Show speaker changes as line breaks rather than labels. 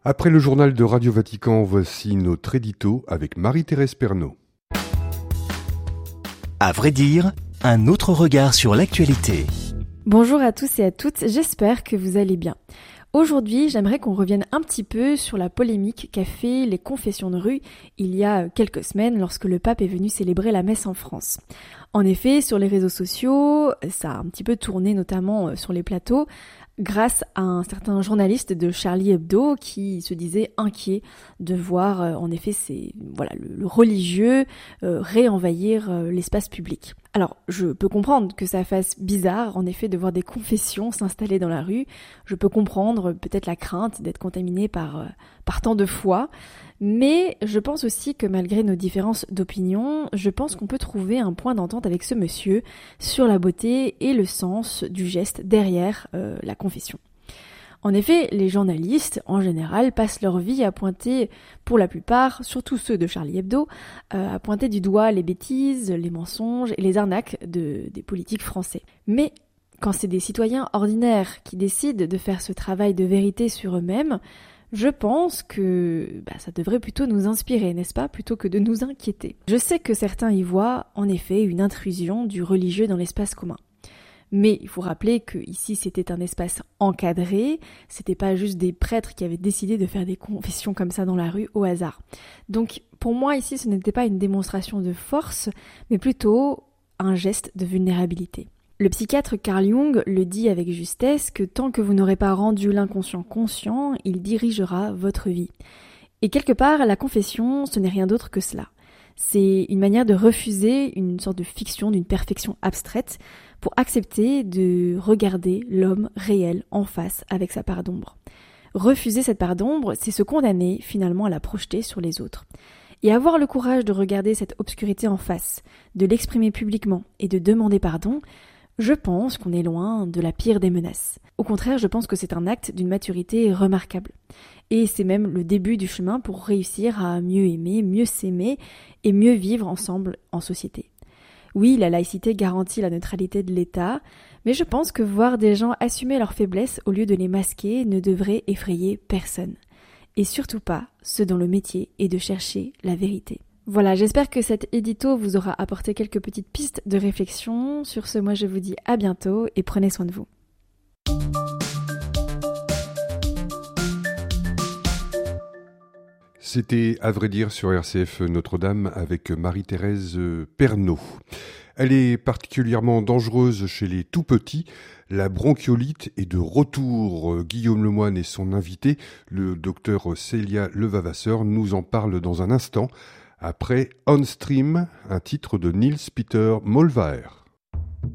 Après le journal de Radio Vatican, voici notre édito avec Marie-Thérèse Pernaut.
À vrai dire, un autre regard sur l'actualité.
Bonjour à tous et à toutes, j'espère que vous allez bien. Aujourd'hui, j'aimerais qu'on revienne un petit peu sur la polémique qu'a fait les confessions de rue il y a quelques semaines lorsque le pape est venu célébrer la messe en France. En effet, sur les réseaux sociaux, ça a un petit peu tourné notamment sur les plateaux grâce à un certain journaliste de Charlie Hebdo qui se disait inquiet de voir en effet le religieux réenvahir l'espace public. Alors, je peux comprendre que ça fasse bizarre, en effet, de voir des confessions s'installer dans la rue. Je peux comprendre peut-être la crainte d'être contaminé par tant de foi. Mais je pense aussi que malgré nos différences d'opinion, je pense qu'on peut trouver un point d'entente avec ce monsieur sur la beauté et le sens du geste derrière la confession. En effet, les journalistes, en général, passent leur vie à pointer, pour la plupart, surtout ceux de Charlie Hebdo, à pointer du doigt les bêtises, les mensonges et les arnaques des politiques français. Mais quand c'est des citoyens ordinaires qui décident de faire ce travail de vérité sur eux-mêmes, je pense que ça devrait plutôt nous inspirer, n'est-ce pas, plutôt que de nous inquiéter. Je sais que certains y voient, en effet, une intrusion du religieux dans l'espace commun. Mais il faut rappeler que ici c'était un espace encadré, c'était pas juste des prêtres qui avaient décidé de faire des confessions comme ça dans la rue au hasard. Donc pour moi ici ce n'était pas une démonstration de force, mais plutôt un geste de vulnérabilité. Le psychiatre Carl Jung le dit avec justesse que tant que vous n'aurez pas rendu l'inconscient conscient, il dirigera votre vie. Et quelque part, la confession, ce n'est rien d'autre que cela. C'est une manière de refuser une sorte de fiction, d'une perfection abstraite, pour accepter de regarder l'homme réel en face avec sa part d'ombre. Refuser cette part d'ombre, c'est se condamner finalement à la projeter sur les autres. Et avoir le courage de regarder cette obscurité en face, de l'exprimer publiquement et de demander pardon, je pense qu'on est loin de la pire des menaces. Au contraire, je pense que c'est un acte d'une maturité remarquable. Et c'est même le début du chemin pour réussir à mieux aimer, mieux s'aimer et mieux vivre ensemble en société. Oui, la laïcité garantit la neutralité de l'État, mais je pense que voir des gens assumer leurs faiblesses au lieu de les masquer ne devrait effrayer personne. Et surtout pas ceux dont le métier est de chercher la vérité. Voilà, j'espère que cet édito vous aura apporté quelques petites pistes de réflexion. Sur ce, moi je vous dis à bientôt et prenez soin de vous.
C'était à vrai dire sur RCF Notre-Dame avec Marie-Thérèse Pernaut. Elle est particulièrement dangereuse chez les tout-petits. La bronchiolite est de retour. Guillaume Lemoine et son invité, le docteur Célia Levavasseur, nous en parle dans un instant. Après On Stream, un titre de Niels Peter Molvær.